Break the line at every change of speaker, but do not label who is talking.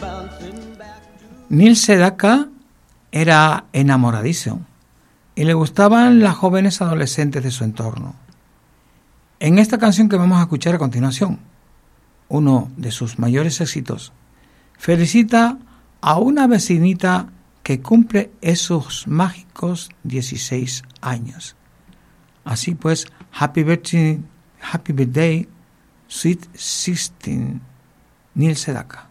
Neil Sedaka era enamoradizo y le gustaban las jóvenes adolescentes de su entorno. En esta canción que vamos a escuchar a continuación, uno de sus mayores éxitos, felicita a una vecinita que cumple esos mágicos 16 años. Así pues, Happy Birthday, Sweet 16, Neil Sedaka.